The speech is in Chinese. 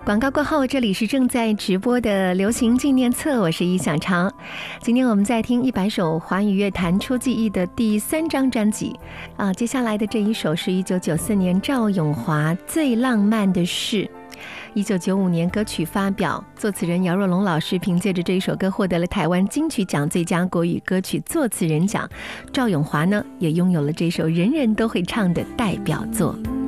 广告过后，这里是正在直播的流行纪念册，我是易小长。今天我们在听100首华语乐坛出记忆的第3张专辑接下来的这一首是1994年赵咏华《最浪漫的事》。1995年歌曲发表，作词人姚若龙老师凭借着这一首歌获得了台湾金曲奖最佳国语歌曲作词人奖。赵咏华呢，也拥有了这首人人都会唱的代表作。